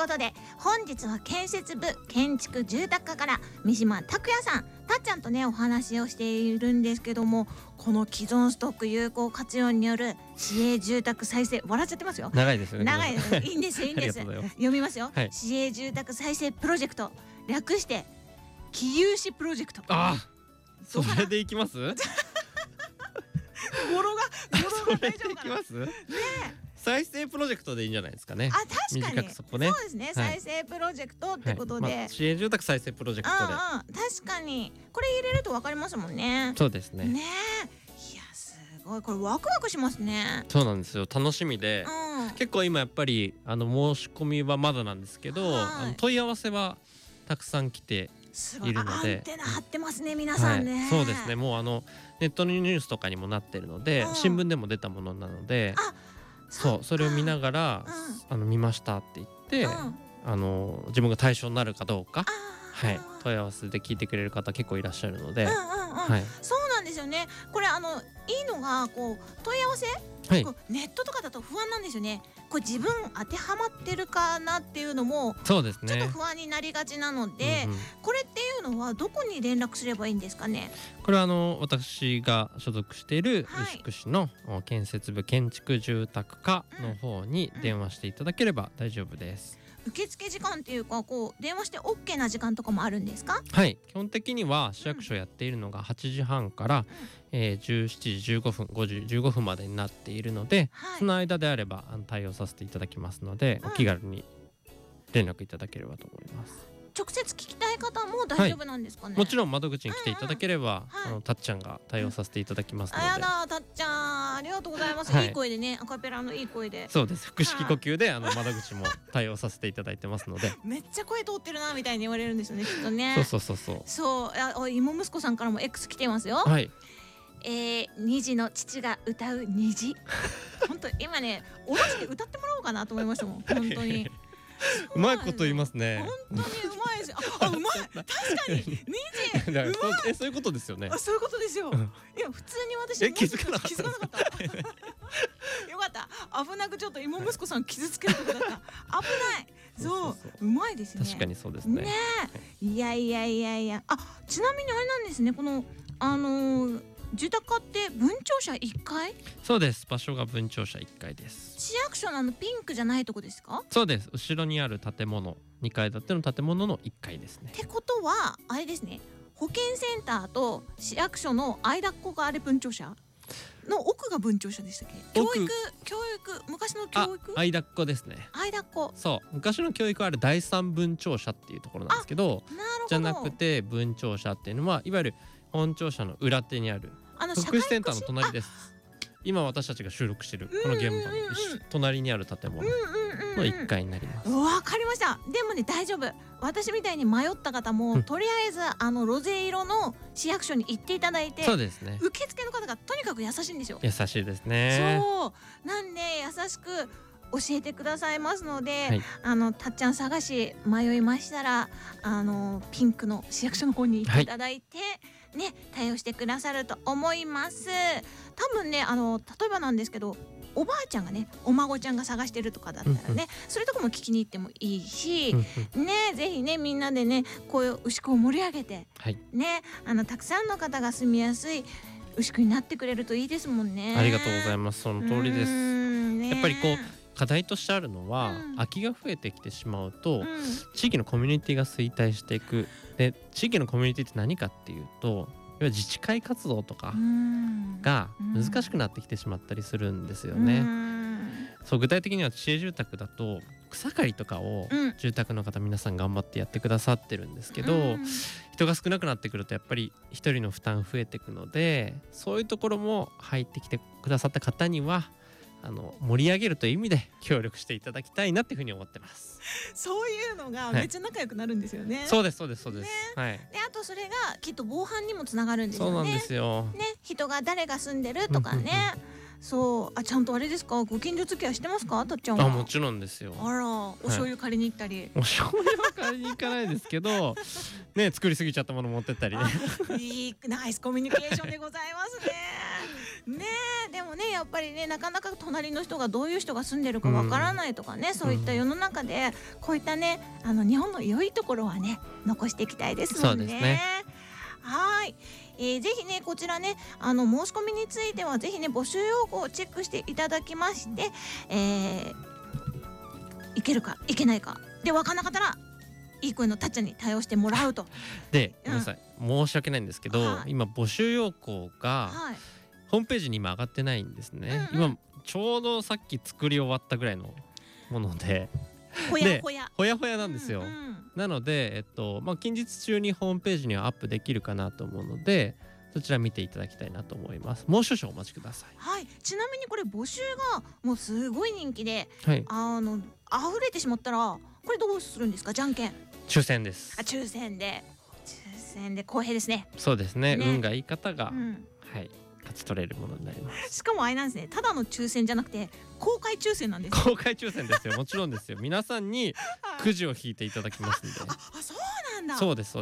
ことで本日は建設部建築住宅課から三島拓也さん、たっちゃんとねお話をしているんですけども、この既存ストック有効活用による市営住宅再生、笑っちゃってますよ。 長いですよね。 長いですいいんですいいんです読みますよ、 はい、 市営住宅再生プロジェクト、略して起有市プロジェクト。 あ、それでいきます語呂が大丈夫かな。 ね、再生プロジェクトでいいんじゃないですかね。 あ、確かに短くそこね。 そうですね、再生プロジェクトってことで、 市営住宅再生プロジェクトで、 確かにこれ入れると分かりますもんね。 そうですね。 ねえ、いやすごい、これワクワクしますね。 そうなんですよ、楽しみで、結構今やっぱり申し込みはまだなんですけど、問い合わせはたくさん来ているので、 アンテナ張ってますね皆さんね。 そうですね、もうネットのニュースとかにもなってるので、新聞でも出たものなので、それを見ながら、見ましたって言って、自分が対象になるかどうか、問い合わせで聞いてくれる方結構いらっしゃるので、 そうなんですよね。これいいのがこう問い合わせ、ネットとかだと不安なんですよね。これ自分当てはまってるかなっていうのもそうですね、 ちょっと不安になりがちなので、これっていうのはどこに連絡すればいいんですかね。 これは私が所属している牛久市の建設部建築住宅課の方に電話していただければ大丈夫です。 受付時間っていうか、こう電話して OK な時間とかもあるんですか。 はい、基本的には市役所やっているのが8時半から、17時15分5時15分までになっているので、その間であれば対応させていただきますので、お気軽に連絡いただければと思います。 直接聞きたい方も大丈夫なんですかね。 もちろん窓口に来ていただければ、たっちゃんが対応させていただきますので。 あやだ、たっちゃんありがとうございます。いい声でね、アカペラのいい声で。 そうです、腹式呼吸で窓口も対応させていただいてますのでめっちゃ声通ってるなみたいに言われるんですよね、きっとね。そう妹息子さんからも X 来てますよ。2児の父が歌う虹本当今ねおろして歌ってもらおうかなと思いましたもん本当に。 うまいこと言いますね。 本当にうまいです。うまい、確かに2時うまい。 そういうことですよね。 そういうことですよ。いや普通に私気づかなかった。 よかった、危なくちょっと妹息子さん傷つけるとこだった。危ない。そううまいですね。 確かにそうですね。 いや、ちなみにあれなんですね、この住宅課って分庁舎1階？ そうです、場所が分庁舎1階です。 市役所のピンクじゃないとこですか？ そうです、後ろにある建物、2階建ての建物の1階ですね。 ってことはあれですね、保健センターと市役所の間っこがあれ分庁舎の奥が分庁舎でしたっけ？教育昔の教育？ 間っこですね。 間っこ。 そう、昔の教育はあれ第3分庁舎っていうところなんですけど、じゃなくて分庁舎っていうのはいわゆる本庁舎の裏手にある福祉センターの隣です。今私たちが収録してるこの現場の隣にある建物の1階になります。 わかりました。でもね大丈夫、私みたいに迷った方も、とりあえずロゼ色の市役所に行っていただいて、 そうですね、 受付の方がとにかく優しいんですよ。 優しいですね。 そうなんで優しく教えてくださいますので、たっちゃん探し迷いましたらピンクの市役所の方に行っていただいて、対応してくださると思います。多分ね例えばなんですけど、おばあちゃんがねお孫ちゃんが探してるとかだったらね、それとかも聞きに行ってもいいし、ぜひねみんなでねこういう牛久を盛り上げて、たくさんの方が住みやすい牛久になってくれるといいですもんね。 ありがとうございます。その通りです。やっぱり課題としてあるのは、空きが増えてきてしまうと、地域のコミュニティが衰退していく。で地域のコミュニティって何かっていうと、自治会活動とかが難しくなってきてしまったりするんですよね。そう、具体的には市営住宅だと草刈りとかを住宅の方皆さん頑張ってやってくださってるんですけど、人が少なくなってくるとやっぱり一人の負担増えていくので、そういうところも入ってきてくださった方には盛り上げるという意味で協力していただきたいなっていうふうに思ってます。 そういうのがめっちゃ仲良くなるんですよね。 そうです。であとそれがきっと防犯にもつながるんですよね。 そうなんですよ。 人が誰が住んでるとかね。そうちゃんとあれですか、ご近所付き合いしてますか、たっちゃんは。 もちろんですよ。 あら、お醤油借りに行ったり。 お醤油は借りに行かないですけど作りすぎちゃったもの持ってったりね。 いいナイスコミュニケーションでございますね。 ねでもねやっぱりねなかなか隣の人がどういう人が住んでるかわからないとかね、そういった世の中でこういったね日本の良いところはね残していきたいですもんね。 そうですね。 はい、ぜひねこちらね申し込みについてはぜひね募集要項をチェックしていただきまして、いけるかいけないかで分からなかったらいい声のたっちゃんに対応してもらうと。 でごめんなさい、申し訳ないんですけど、 はい今募集要項がはいホームページに今上がってないんですね、今ちょうどさっき作り終わったぐらいのものでほやほやほやほやなんですよ、なので近日中にホームページにはアップできるかなと思うのでそちら見ていただきたいなと思います。もう少々お待ちください。 はい、ちなみにこれ募集がもうすごい人気で、 はい、 溢れてしまったらこれどうするんですか？じゃんけん抽選です。 抽選で公平ですね。 そうですね、運がいい方が、 うん、 はい勝ち取れるものになります。 しかもあれなんですね、ただの抽選じゃなくて公開抽選なんです。 公開抽選ですよもちろんですよ皆さんにくじを引いていただきますんでそうなんだ。 そうです